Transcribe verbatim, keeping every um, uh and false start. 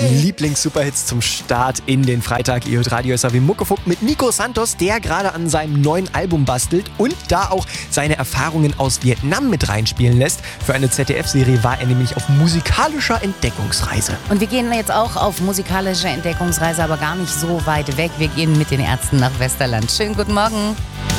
Lieblings-Superhits zum Start in den Freitag. Ihr hört Radio S A W Muckefuck mit Nico Santos, der gerade an seinem neuen Album bastelt und da auch seine Erfahrungen aus Vietnam mit reinspielen lässt. Für eine Z D F-Serie war er nämlich auf musikalischer Entdeckungsreise. Und wir gehen jetzt auch auf musikalische Entdeckungsreise, aber gar nicht so weit weg. Wir gehen mit den Ärzten nach Westerland. Schönen guten Morgen.